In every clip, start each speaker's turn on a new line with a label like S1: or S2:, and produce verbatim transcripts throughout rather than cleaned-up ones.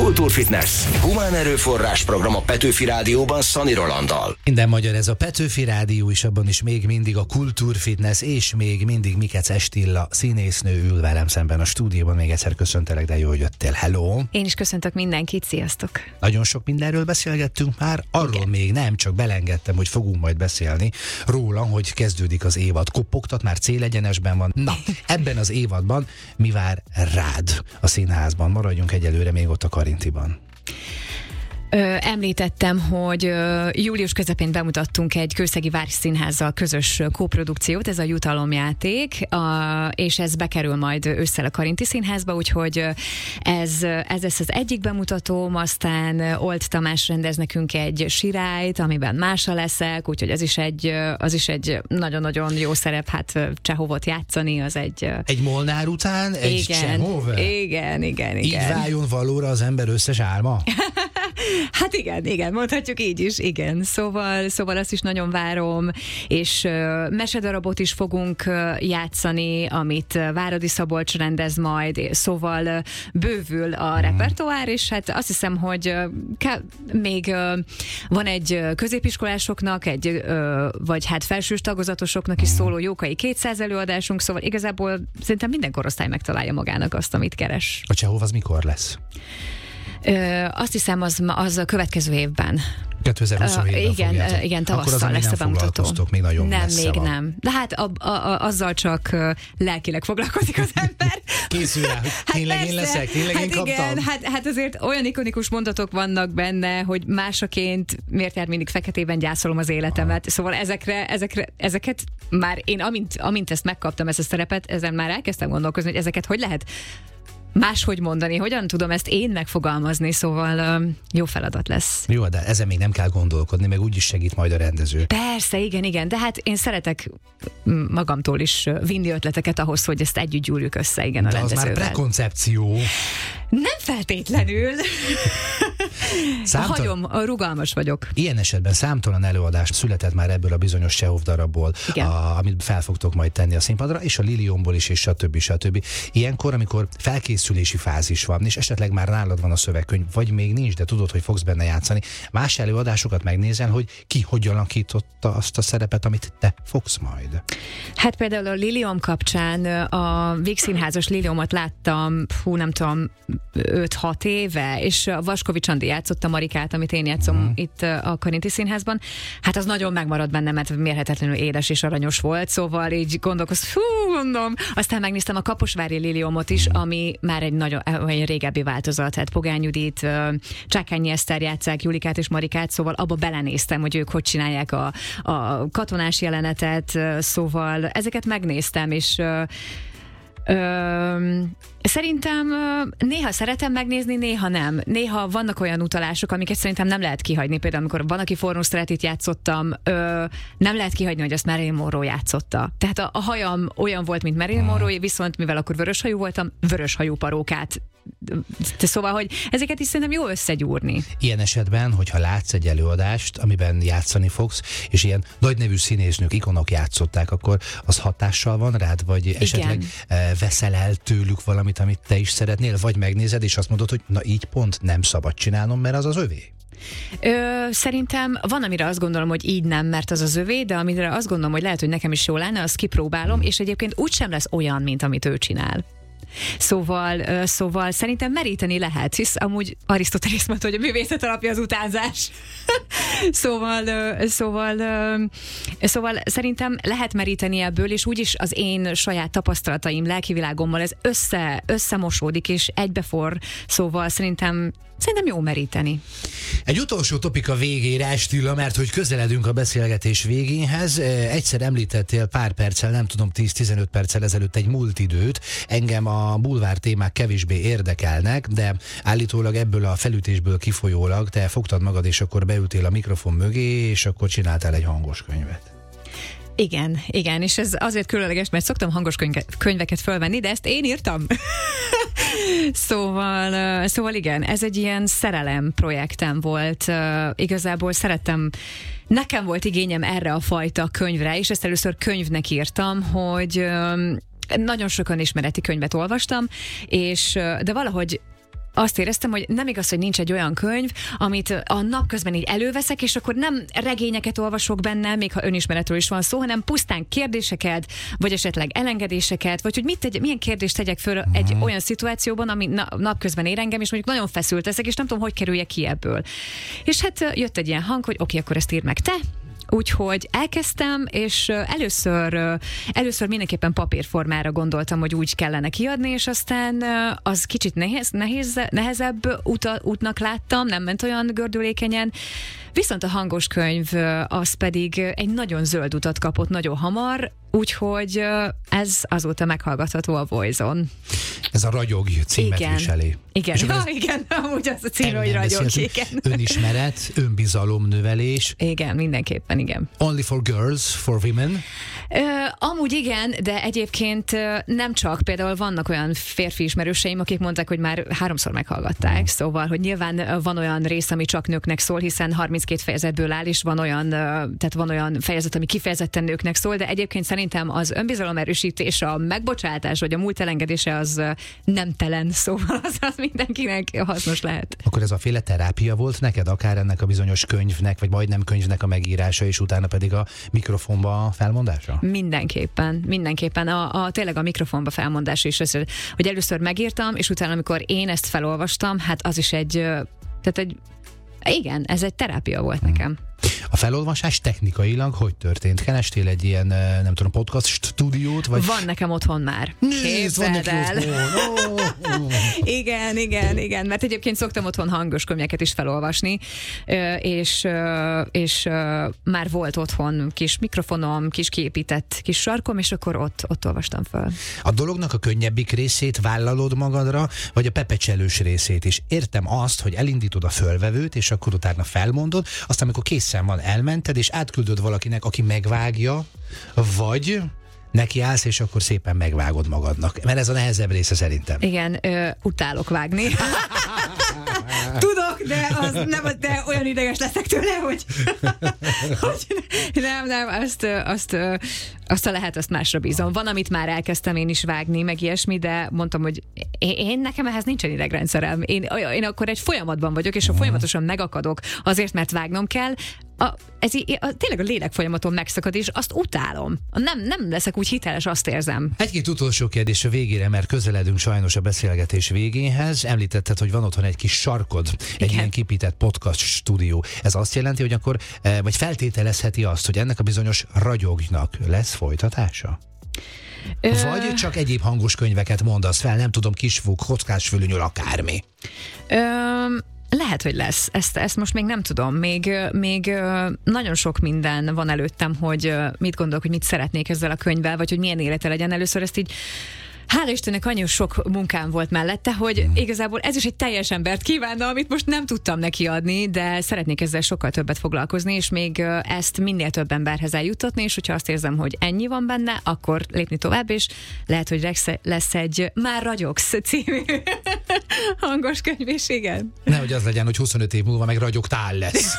S1: Kultúrfitness. Humán erőforrás program a Petőfi Rádióban Szani Rolanddal.
S2: Minden magyar, ez a Petőfi Rádió, és abban is még mindig a Kultúrfitness, és még mindig Mikec Estilla színésznő ül velem szemben a stúdióban. Még egyszer köszöntelek, de jó, hogy jöttél. Hello!
S3: Én is köszöntök mindenkit, sziasztok!
S2: Nagyon sok mindenről beszélgettünk már, arról Igen. még nem, csak belengedtem, hogy fogunk majd beszélni róla, hogy kezdődik az évad. Kopogtat, már célegyenesben van. Na, ebben az évadban mi vár rád a színházban? Maradjunk egyelőre még ott a Karintiban.
S3: Ö, említettem, hogy ö, július közepén bemutattunk egy Kőszegi Városszínházzal közös kóprodukciót, ez a Jutalomjáték, a, és ez bekerül majd ősszel a Karinti Színházba, úgyhogy ez, ez lesz az egyik bemutatóm, aztán Old Tamás rendez nekünk egy sirályt, amiben Mása leszek, úgyhogy az is egy, az is egy nagyon-nagyon jó szerep, hát Csehovot játszani, az egy...
S2: Egy Molnár után egy
S3: igen,
S2: Csehov?
S3: Igen, igen, igen.
S2: Így váljon valóra az ember összes álma?
S3: Hát igen, igen, mondhatjuk így is, igen. Szóval, szóval azt is nagyon várom, és uh, mesedarabot is fogunk uh, játszani, amit uh, Váradi Szabolcs rendez majd, szóval uh, bővül a mm. repertoár, és hát azt hiszem, hogy uh, ke- még uh, van egy uh, középiskolásoknak, egy, uh, vagy hát felsős tagozatosoknak is szóló Jókai kétszáz előadásunk, szóval igazából szerintem minden korosztály megtalálja magának azt, amit keres.
S2: A Csehov az mikor lesz?
S3: Ö, azt hiszem, az, az a következő évben.
S2: kétezer-huszonhétben
S3: uh, igen,
S2: fogjátok.
S3: igen, tavasszal lesz a bemutató.
S2: Még nagyon
S3: nem, még
S2: van.
S3: nem. De hát a, a, a, azzal csak uh, lelkileg foglalkozik az ember.
S2: Készül rá, hogy tényleg hát én leszek, tényleg
S3: hát
S2: én kaptam.
S3: Igen, hát, hát azért olyan ikonikus mondatok vannak benne, hogy másaként miért jár mindig feketében gyászolom az életemet. Ah. Szóval ezekre, ezekre, ezeket már én, amint, amint ezt megkaptam, ezt a szerepet, ezen már elkezdtem gondolkozni, hogy ezeket hogy lehet máshogy mondani, hogyan tudom ezt én megfogalmazni, szóval um, jó feladat lesz.
S2: Jó, de ezen még nem kell gondolkodni, meg úgyis segít majd a rendező.
S3: Persze, igen, igen, de hát én szeretek magamtól is vinni ötleteket ahhoz, hogy ezt együtt gyúrjuk össze, igen, a
S2: de
S3: rendezővel.
S2: De az már prekoncepció.
S3: Nem feltétlenül.
S2: Számtal...
S3: Hagyom, rugalmas vagyok.
S2: Ilyen esetben számtalan előadás született már ebből a bizonyos Csehov darabból, a, amit fel fogtok majd tenni a színpadra, és a Liliomból is, és stb. stb. Ilyenkor, amikor felkészülési fázis van, és esetleg már nálad van a szövegkönyv, vagy még nincs, de tudod, hogy fogsz benne játszani, más előadásokat megnézel, hogy ki hogy alakította azt a szerepet, amit te fogsz majd.
S3: Hát például a Liliom kapcsán a Vígszínházas Liliomot láttam, hú, nem tudom, öt-hat éve, és a Vaskovics Andi játszott a Marikát, amit én játszom uh-huh. itt a Karinti Színházban. Hát az nagyon megmaradt bennem, mert mérhetetlenül édes és aranyos volt, szóval így gondolkoztam, hú, mondom. Aztán megnéztem a Kaposvári Liliomot is, ami már egy nagyon egy régebbi változat, hát Pogány Judit, Csákányi Eszter játsszák Julikát és Marikát, szóval abba belenéztem, hogy ők hogy csinálják a, a katonás jelenetet, szóval ezeket megnéztem, és Ö, szerintem néha szeretem megnézni, néha nem. Néha vannak olyan utalások, amiket szerintem nem lehet kihagyni. Például amikor van, aki Fornusztrátit játszottam, ö, nem lehet kihagyni, hogy azt Marilyn Monroe játszotta. Tehát a, a hajam olyan volt, mint Marilyn Monroe, viszont mivel akkor vöröshajú voltam, vöröshajú parókát. Szóval, hogy ezeket is szerintem jó összegyúrni.
S2: Ilyen esetben, hogyha látsz egy előadást, amiben játszani fogsz, és ilyen nagy nevű színésznők, ikonok játszották, akkor az hatással van rád, vagy Igen. esetleg veszel el tőlük valamit, amit te is szeretnél, vagy megnézed, és azt mondod, hogy na így pont nem szabad csinálnom, mert az az övé?
S3: Ö, szerintem van, amire azt gondolom, hogy így nem, mert az az övé, de amire azt gondolom, hogy lehet, hogy nekem is jó lenne, azt kipróbálom, hmm. és egyébként úgysem lesz olyan, mint amit ő csinál. Szóval, szóval szerintem meríteni lehet, hisz amúgy Arisztotelész mondta, hogy a művészet alapja az utánzás. szóval, szóval, szóval szerintem lehet meríteni ebből, és úgyis az én saját tapasztalataim, lelkivilágommal ez össze, összemosódik, és egybefor, szóval szerintem Szerintem jó meríteni.
S2: Egy utolsó topik a végére, Estilla, mert hogy közeledünk a beszélgetés végéhez. Egyszer említettél pár perccel, nem tudom, tíz-tizenöt perccel ezelőtt egy múlt időt. Engem a bulvár témák kevésbé érdekelnek, de állítólag ebből a felütésből kifolyólag te fogtad magad, és akkor beültél a mikrofon mögé, és akkor csináltál egy hangos könyvet.
S3: Igen, igen, és ez azért különleges, mert szoktam hangos könyveket fölvenni, de ezt én írtam. szóval, szóval igen, ez egy ilyen szerelem projektem volt. Igazából szerettem, nekem volt igényem erre a fajta könyvre, és ezt először könyvnek írtam, hogy nagyon sokan ismereti könyvet olvastam, és de valahogy azt éreztem, hogy nem igaz, hogy nincs egy olyan könyv, amit a napközben így előveszek, és akkor nem regényeket olvasok benne, még ha önismeretről is van szó, hanem pusztán kérdéseket, vagy esetleg elengedéseket, vagy hogy mit tegy, milyen kérdést tegyek föl uh-huh. egy olyan szituációban, ami na, napközben ér engem, és mondjuk nagyon feszült leszek, és nem tudom, hogy kerüljek ki ebből. És hát jött egy ilyen hang, hogy oké, okay, akkor ezt írd meg te. Úgyhogy elkezdtem, és először, először mindenképpen papírformára gondoltam, hogy úgy kellene kiadni, és aztán az kicsit nehéz, nehéz, nehezebb uta, útnak láttam, nem ment olyan gördülékenyen, viszont a hangos könyv az pedig egy nagyon zöld utat kapott nagyon hamar, úgyhogy ez azóta meghallgatható a Voice-on.
S2: Ez a Ragyog címet
S3: igen.
S2: viseli.
S3: Igen, ja, igen, amúgy az a cím, hogy Ragyog, igen.
S2: Önismeret, önbizalomnövelés.
S3: Igen, mindenképpen, igen.
S2: Only for girls, for women?
S3: Ö, amúgy igen, de egyébként nem csak, például vannak olyan férfi ismerőseim, akik mondták, hogy már háromszor meghallgatták, mm. szóval, hogy nyilván van olyan rész, ami csak nőknek szól, hiszen harminckét fejezetből áll, és van olyan, tehát van olyan fejezet, ami kifejezetten nőknek szól, de egyébként szerintem az önbizalomerősítés, a megbocsátás, vagy a múlt elengedése az nemtelen, szóval az, az mindenkinek hasznos lehet.
S2: Akkor ez a féle terápia volt neked, akár ennek a bizonyos könyvnek, vagy majdnem könyvnek a megírása, és utána pedig a mikrofonba felmondása?
S3: Mindenképpen, mindenképpen. A, a, tényleg a mikrofonba felmondás is, az, hogy először megírtam, és utána, amikor én ezt felolvastam, hát az is egy, tehát egy, igen, ez egy terápia volt nekem. Hmm.
S2: A felolvasás technikailag hogy történt? Kerestél egy ilyen, nem tudom, podcast stúdiót? Vagy...
S3: Van nekem otthon már. Képzeld el. Oh, oh. Igen, igen, igen. Mert egyébként szoktam otthon hangos könyveket is felolvasni, és, és már volt otthon kis mikrofonom, kis kiépített kis sarkom, és akkor ott, ott olvastam fel. A
S2: dolognak a könnyebbik részét vállalod magadra, vagy a pepecselős részét is? Értem azt, hogy elindítod a fölvevőt, és akkor utána felmondod, aztán amikor készen van, elmented, és átküldöd valakinek, aki megvágja, vagy neki állsz, és akkor szépen megvágod magadnak. Mert ez a nehezebb része szerintem.
S3: Igen, ö, utálok vágni. Tudok, de, az nem, de olyan ideges leszek tőle, hogy, hogy nem, nem, azt, azt, azt a lehet, azt másra bízom. Van, amit már elkezdtem én is vágni, meg ilyesmi, de mondtam, hogy én, én nekem ehhez nincsen idegrendszerem. Én, én akkor egy folyamatban vagyok, és a folyamatosan megakadok azért, mert vágnom kell. A, ez a, tényleg a lélek folyamaton megszakad, és azt utálom. Nem, nem leszek úgy hiteles, azt érzem.
S2: Egy-két utolsó kérdés a végére, mert közeledünk sajnos a beszélgetés végéhez. Említetted, hogy van otthon egy kis sarkod, egy igen. ilyen kipített podcast stúdió. Ez azt jelenti, hogy akkor, vagy feltételezheti azt, hogy ennek a bizonyos Ragyognak lesz folytatása? Ö... Vagy csak egyéb hangos könyveket mondasz fel, nem tudom, Kisfúk, Kockásfülönyöl, akármi.
S3: Ö... Lehet, hogy lesz. Ezt, ezt most még nem tudom. Még, még nagyon sok minden van előttem, hogy mit gondolok, hogy mit szeretnék ezzel a könyvvel, vagy hogy milyen élete legyen. Először ezt így hála Istennek annyi sok munkám volt mellette, hogy igazából ez is egy teljes embert kívánna, amit most nem tudtam neki adni, de szeretnék ezzel sokkal többet foglalkozni, és még ezt minél több emberhez eljuttatni, és hogyha azt érzem, hogy ennyi van benne, akkor lépni tovább, és lehet, hogy lesz egy Már ragyogsz című hangos könyv, és igen.
S2: Nehogy az legyen, hogy huszonöt év múlva meg ragyogtál lesz.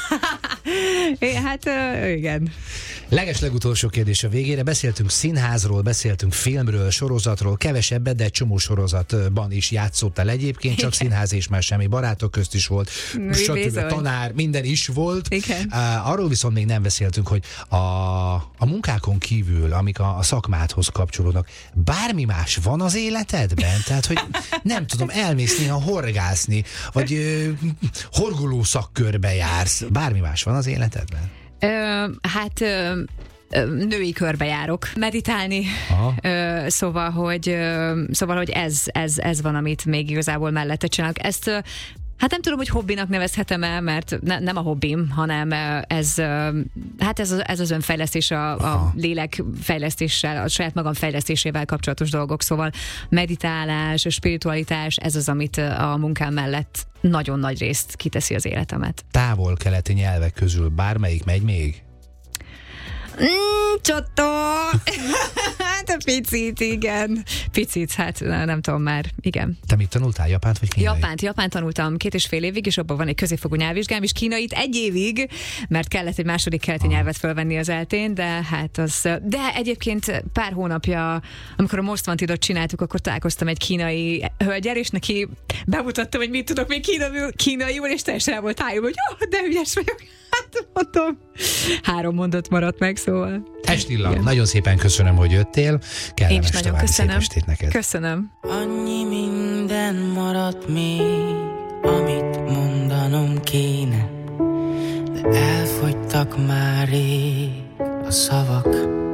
S3: Hát igen.
S2: Leges legutolsó kérdés a végére. Beszéltünk színházról, beszéltünk filmről, sorozatról, kevesebbet, de egy csomó sorozatban is játszottál egyébként, csak igen. színház és már semmi, barátok közt is volt, stb. Tanár, minden is volt. Igen. Uh, arról viszont még nem beszéltünk, hogy a, a munkákon kívül, amik a, a szakmádhoz kapcsolódnak, bármi más van az életedben? Tehát, hogy nem tudom, elmész néha horgászni, vagy uh, horgoló szakkörbe jársz, bármi más van az életedben?
S3: Ö, hát ö, női körbe járok meditálni, ö, szóval, hogy, ö, szóval, hogy ez, ez, ez van, amit még igazából mellette csinálok. Ezt ö, hát nem tudom, hogy hobbinak nevezhetem el, mert ne, nem a hobbim, hanem ez, hát ez, ez az önfejlesztés, a, a lélekfejlesztéssel, a saját magam fejlesztésével kapcsolatos dolgok, szóval meditálás, spiritualitás, ez az, amit a munkám mellett nagyon nagy részt kiteszi az életemet.
S2: Távol-keleti nyelvek közül bármelyik megy még?
S3: Mm, Csottó! Hát a picit, igen. Picit, hát nem tudom már, igen.
S2: Te mit tanultál, japánt vagy kínai?
S3: Japánt, japánt tanultam két és fél évig, és abban van egy középfokú nyelvvizsgám, és kínait egy évig, mert kellett egy második keleti ah. nyelvet fölvenni az eltén, de hát az... De egyébként pár hónapja, amikor a Most Wantedot csináltuk, akkor találkoztam egy kínai hölgyel, és neki bemutattam, hogy mit tudok még kínaiul, kínaiul és teljesen el volt tájul, hogy jó, de ügyes vagyok. Hát mondom, három mondat maradt meg, szóval.
S2: Estilla, nagyon szépen köszönöm, hogy jöttél. Kellemes
S3: Én is nagyon köszönöm.
S2: Szép neked.
S3: Köszönöm.
S4: Annyi minden maradt még, amit mondanom kéne, de elfogytak már rég a szavak.